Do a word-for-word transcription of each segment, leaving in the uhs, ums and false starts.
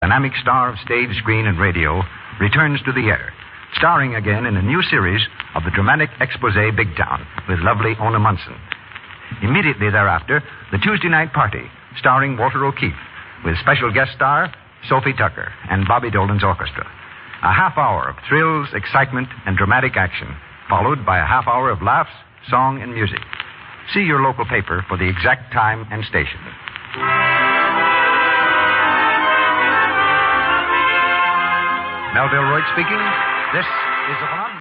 Dynamic star of stage, screen, and radio, returns to the air, starring again in a new series of the dramatic expose Big Town with lovely Ona Munson. Immediately thereafter, the Tuesday Night Party, starring Walter O'Keefe, with special guest star Sophie Tucker and Bobby Dolan's orchestra. A half hour of thrills, excitement, and dramatic action, followed by a half hour of laughs, song, and music. See your local paper for the exact time and station. Melville Royd speaking. This is a phenomenon.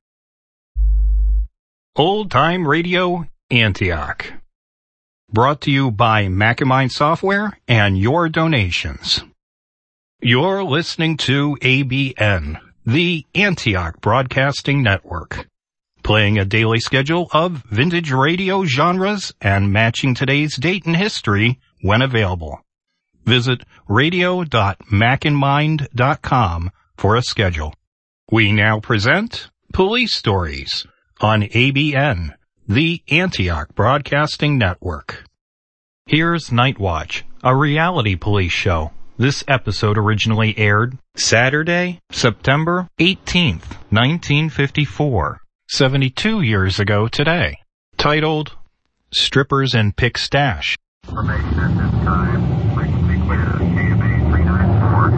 Old Time Radio Antioch. Brought to you by Macamine Software and your donations. You're listening to A B N, the Antioch Broadcasting Network, playing a daily schedule of vintage radio genres and matching today's date in history when available. Visit radio dot macinmind dot com for a schedule. We now present Police Stories on A B N, the Antioch Broadcasting Network. Here's Night Watch, a reality police show. This episode originally aired Saturday, September eighteenth, nineteen fifty-four, seventy-two years ago today, titled Strippers and Pick Stash. Information at this time. Frequency clear. K M A three nine four.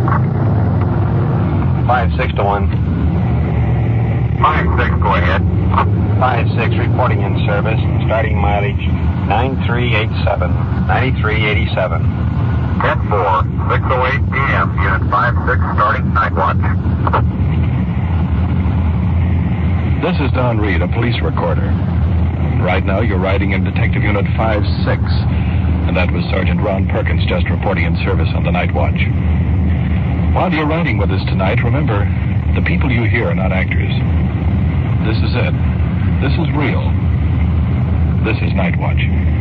five six to one. five six, go ahead. five six reporting in service. Starting mileage nine three eight seven. ninety-three eighty-seven. ten four. six oh eight p.m. Unit five six starting night watch. This is Don Reed, a police recorder. Right now you're riding in Detective Unit five six, and that was Sergeant Ron Perkins just reporting in service on the night watch. While you're riding with us tonight, remember, the people you hear are not actors. This is it. This is real. This is Night Watch.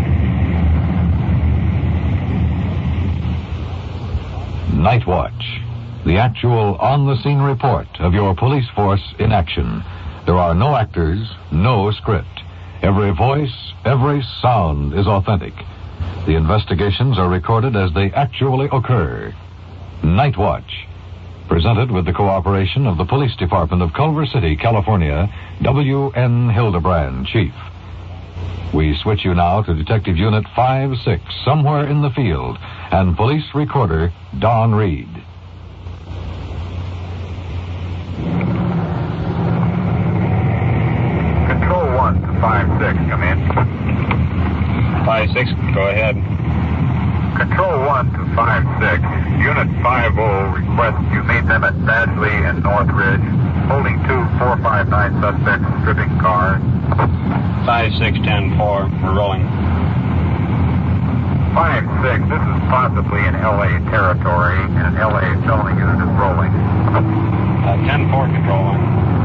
Night Watch, the actual on-the-scene report of your police force in action. There are no actors, no script. Every voice, every sound is authentic. The investigations are recorded as they actually occur. Night Watch, presented with the cooperation of the Police Department of Culver City, California, W N Hildebrand, Chief. We switch you now to Detective Unit five six, somewhere in the field, and police recorder Don Reed. Control one to five six, come in. five six, go ahead. Control one to five six. Unit five oh requests you meet them at Badgley and Northridge, holding two four five nine suspects stripping cars. five six ten four, we're rolling. five six, this is possibly in L A territory, and an L A felony unit is rolling. Uh, ten four, control one.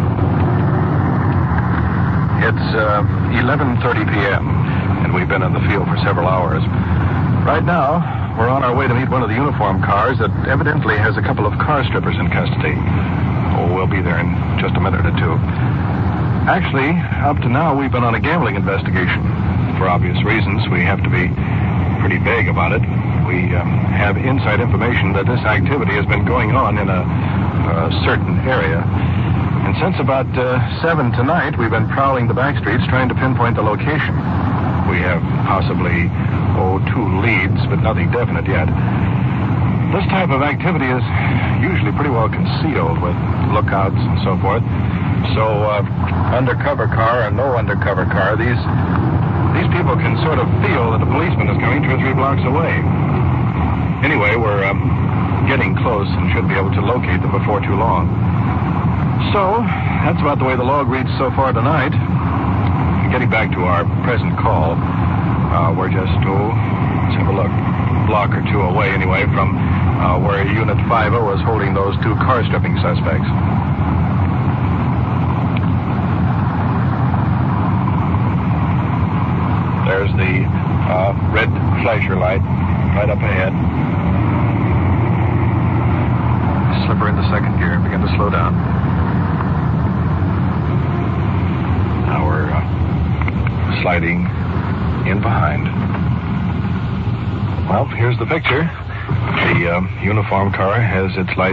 It's uh, eleven thirty p.m., and we've been in the field for several hours. Right now, we're on our way to meet one of the uniform cars that evidently has a couple of car strippers in custody. Oh, we'll be there in just a minute or two. Actually, up to now, we've been on a gambling investigation. For obvious reasons, we have to be pretty vague about it. We um, have inside information that this activity has been going on in a, a certain area. And since about uh, seven tonight, we've been prowling the back streets trying to pinpoint the location. We have possibly, oh, two leads, but nothing definite yet. This type of activity is usually pretty well concealed with lookouts and so forth. So, uh, undercover car or no undercover car, these these people can sort of feel that a policeman is coming two or three blocks away. Anyway, we're um, getting close and should be able to locate them before too long. So, that's about the way the log reads so far tonight. Getting back to our present call, uh, we're just, oh, let's have a look, a block or two away anyway from uh, where Unit five oh is holding those two car stripping suspects. There's the uh, red flasher light right up ahead. Slip her into second gear and begin to slow down. Now we're uh, sliding in behind. Well, here's the picture. The uh, uniform car has its lights